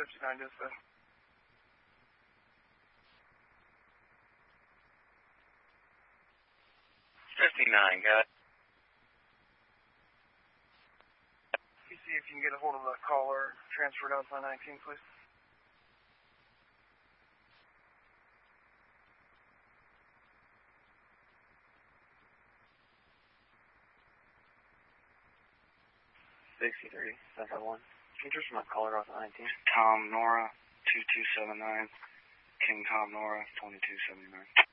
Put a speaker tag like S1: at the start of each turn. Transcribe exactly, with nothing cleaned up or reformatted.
S1: fifty-nine dispatch.
S2: fifty-nine, got it.
S1: You see if you can get a hold of that caller, transfer down to nineteen, please.
S2: sixty-three, seven one. Can you transfer my caller off at nineteen?
S3: Tom Nora, two two seven nine. King Tom Nora, twenty-two seventy-nine.